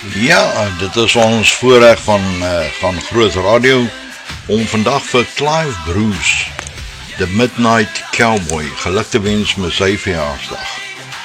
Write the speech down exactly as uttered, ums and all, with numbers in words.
Ja, dit is ons voorreg van, uh, van Groot Radio om vandag vir Clive Bruce, The Midnight Cowboy, geluk te wens met sy verjaarsdag.